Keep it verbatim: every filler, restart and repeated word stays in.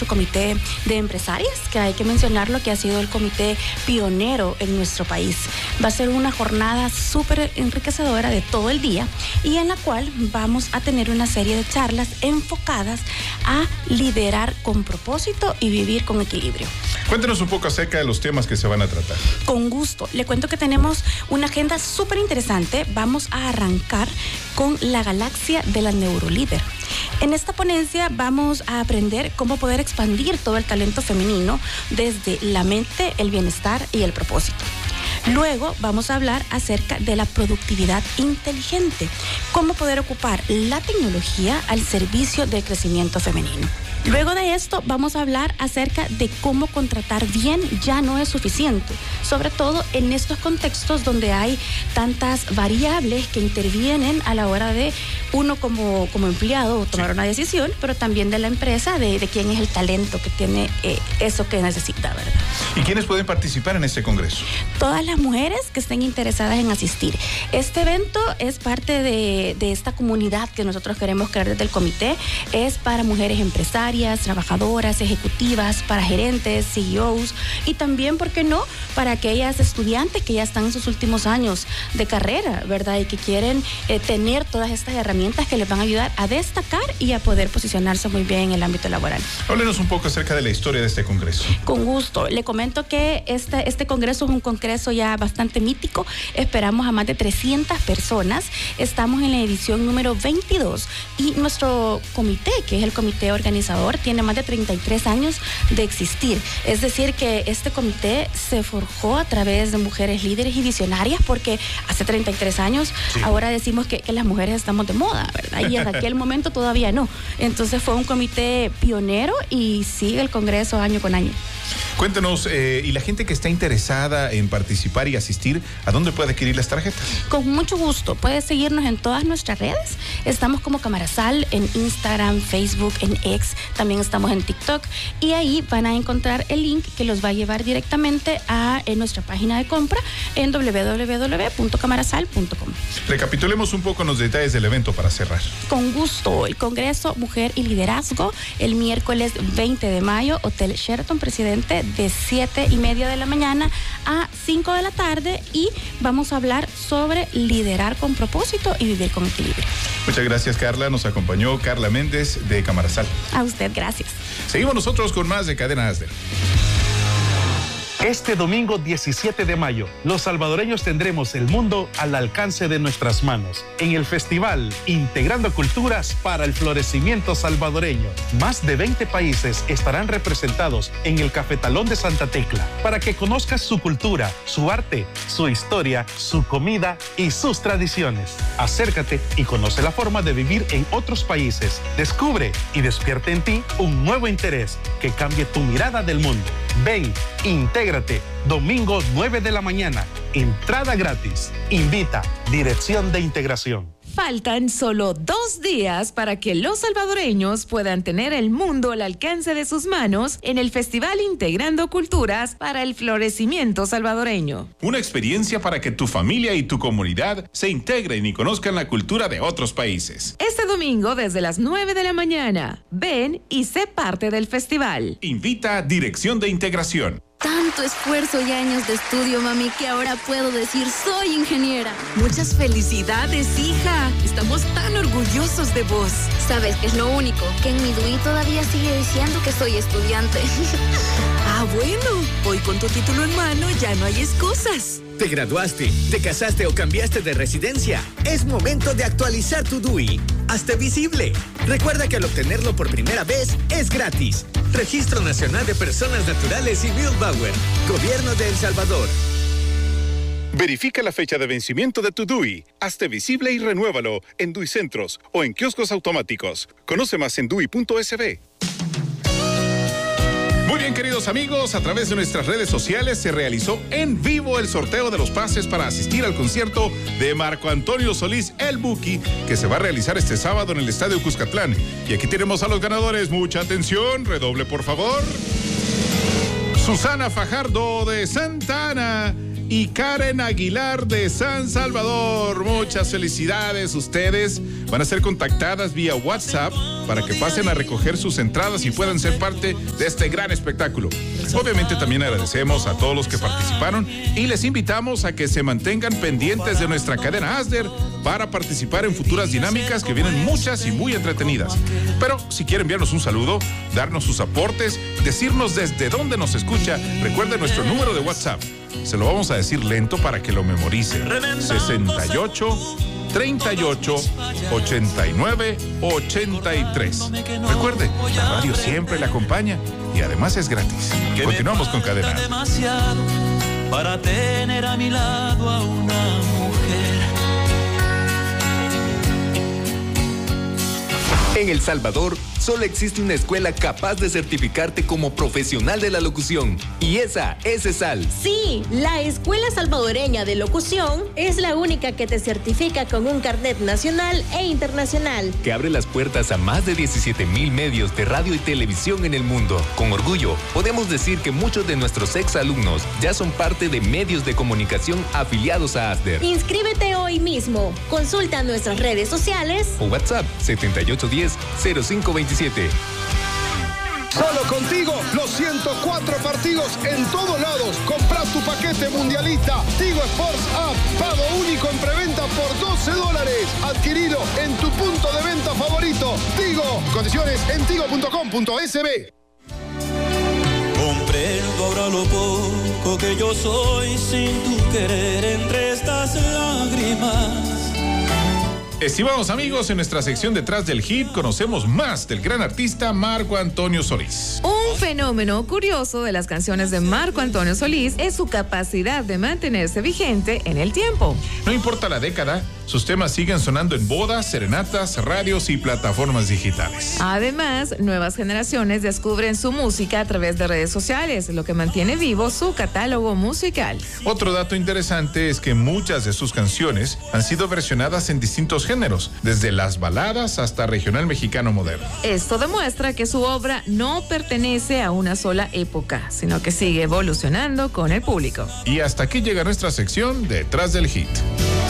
nuestro comité de empresarias, que hay que mencionarlo, que ha sido el comité pionero en nuestro país. Va a ser una jornada súper enriquecedora de todo el día y en la cual vamos a tener una serie de charlas enfocadas a liderar con propósito y vivir con equilibrio. Cuéntenos un poco acerca de los temas que se van a tratar. Con gusto. Le cuento que tenemos una agenda súper interesante. Vamos a arrancar con la galaxia de la neurolíder. En esta ponencia vamos a aprender cómo poder expandir todo el talento femenino desde la mente, el bienestar y el propósito. Luego vamos a hablar acerca de la productividad inteligente, cómo poder ocupar la tecnología al servicio del crecimiento femenino. Luego de esto vamos a hablar acerca de cómo contratar bien ya no es suficiente, sobre todo en estos contextos donde hay tantas variables que intervienen a la hora de uno como, como empleado tomar sí. una decisión, pero también de la empresa, de, de quién es el talento que tiene eh, eso que necesita, ¿verdad? ¿Y quiénes pueden participar en este congreso? Todas las mujeres que estén interesadas en asistir. Este evento es parte de, de esta comunidad que nosotros queremos crear desde el comité. Es para mujeres empresarias, trabajadoras, ejecutivas, para gerentes, C E Os y también, ¿por qué no?, para aquellas estudiantes que ya están en sus últimos años de carrera, ¿verdad? Y que quieren eh, tener todas estas herramientas que les van a ayudar a destacar y a poder posicionarse muy bien en el ámbito laboral. Háblenos un poco acerca de la historia de este congreso. Con gusto. Le comento que este, este congreso es un congreso ya bastante mítico. Esperamos a más de trescientas personas. Estamos en la edición número veintidós y nuestro comité, que es el comité organizador, tiene más de treinta y tres años de existir. Es decir, que este comité se forjó a través de mujeres líderes y visionarias, porque hace treinta y tres años, sí. ahora decimos que, que las mujeres estamos de moda, ¿verdad? Y en aquel momento todavía no. Entonces fue un comité pionero y sigue el congreso año con año. Cuéntenos, eh, y la gente que está interesada en participar y asistir, ¿a dónde puede adquirir las tarjetas? Con mucho gusto. Puedes seguirnos en todas nuestras redes. Estamos como Camarazal en Instagram, Facebook, en X. También estamos en TikTok. Y ahí van a encontrar el link que los va a llevar directamente a en nuestra página de compra en doble u doble u doble u punto camarazal punto com. Recapitulemos un poco los detalles del evento para cerrar. Con gusto. El Congreso Mujer y Liderazgo, el miércoles veinte de mayo, Hotel Sheraton Presidente, de siete y media de la mañana a cinco de la tarde, y vamos a hablar sobre liderar con propósito y vivir con equilibrio. Muchas gracias, Carla. Nos acompañó Carla Méndez de Camarazal. A usted, gracias. Seguimos nosotros con más de Cadena Asder. Este domingo diecisiete de mayo, los salvadoreños tendremos el mundo al alcance de nuestras manos en el festival Integrando Culturas para el Florecimiento Salvadoreño. Más de veinte países estarán representados en el Cafetalón de Santa Tecla para que conozcas su cultura, su arte, su historia, su comida y sus tradiciones. Acércate y conoce la forma de vivir en otros países. Descubre y despierta en ti un nuevo interés que cambie tu mirada del mundo. Ven, intégrate, domingo nueve de la mañana, entrada gratis. Invita, Dirección de Integración. Faltan solo dos días para que los salvadoreños puedan tener el mundo al alcance de sus manos en el Festival Integrando Culturas para el Florecimiento Salvadoreño. Una experiencia para que tu familia y tu comunidad se integren y conozcan la cultura de otros países. Este domingo desde las nueve de la mañana. Ven y sé parte del festival. Invita Dirección de Integración. Tanto esfuerzo y años de estudio, mami, que ahora puedo decir soy ingeniera. Muchas felicidades, hija. Estamos tan orgullosos de vos. ¿Sabes qué es lo único? Que en mi D U I todavía sigue diciendo que soy estudiante. Ah, bueno. Hoy con tu título en mano ya no hay excusas. ¿Te graduaste, te casaste o cambiaste de residencia? Es momento de actualizar tu D U I. Hazte visible. Recuerda que al obtenerlo por primera vez es gratis. Registro Nacional de Personas Naturales y Bildbauer. Gobierno de El Salvador. Verifica la fecha de vencimiento de tu D U I. Hazte visible y renuévalo en D U I Centros o en kioscos automáticos. Conoce más en D U I punto S B. Muy bien, queridos amigos, a través de nuestras redes sociales se realizó en vivo el sorteo de los pases para asistir al concierto de Marco Antonio Solís, el Buki, que se va a realizar este sábado en el Estadio Cuscatlán. Y aquí tenemos a los ganadores. Mucha atención, redoble por favor. Susana Fajardo de Santa Ana y Karen Aguilar de San Salvador. Muchas felicidades. Ustedes van a ser contactadas vía WhatsApp para que pasen a recoger sus entradas y puedan ser parte de este gran espectáculo. Obviamente también agradecemos a todos los que participaron y les invitamos a que se mantengan pendientes de nuestra cadena Asder para participar en futuras dinámicas que vienen muchas y muy entretenidas. Pero si quieren enviarnos un saludo, darnos sus aportes, decirnos desde dónde nos escucha, recuerden nuestro número de WhatsApp. Se lo vamos a decir lento para que lo memorice. sesenta y ocho, treinta y ocho, ochenta y nueve, ochenta y tres. Recuerde, la radio siempre le acompaña y además es gratis. Continuamos con Cadena. Demasiado para tener a mi lado a una mujer. En El Salvador, solo existe una escuela capaz de certificarte como profesional de la locución. Y esa es ESAL. Sí, la Escuela Salvadoreña de Locución es la única que te certifica con un carnet nacional e internacional. Que abre las puertas a más de diecisiete mil medios de radio y televisión en el mundo. Con orgullo, podemos decir que muchos de nuestros exalumnos ya son parte de medios de comunicación afiliados a Asder. Inscríbete hoy mismo. Consulta nuestras redes sociales o WhatsApp setenta y ocho diez, cero cinco veintisiete. Solo contigo, los ciento cuatro partidos en todos lados. Compra tu paquete mundialista. Tigo Sports App. Pago único en preventa por doce dólares. Adquirido en tu punto de venta favorito. Tigo. Condiciones en tigo punto com punto es be. Comprendo ahora lo poco que yo soy sin tu querer entre estas lágrimas. Estimados amigos, en nuestra sección Detrás del Hit conocemos más del gran artista Marco Antonio Solís. Un fenómeno curioso de las canciones de Marco Antonio Solís es su capacidad de mantenerse vigente en el tiempo. No importa la década, sus temas siguen sonando en bodas, serenatas, radios y plataformas digitales. Además, nuevas generaciones descubren su música a través de redes sociales, lo que mantiene vivo su catálogo musical. Otro dato interesante es que muchas de sus canciones han sido versionadas en distintos géneros, desde las baladas hasta regional mexicano moderno. Esto demuestra que su obra no pertenece a una sola época, sino que sigue evolucionando con el público. Y hasta aquí llega nuestra sección Detrás del Hit.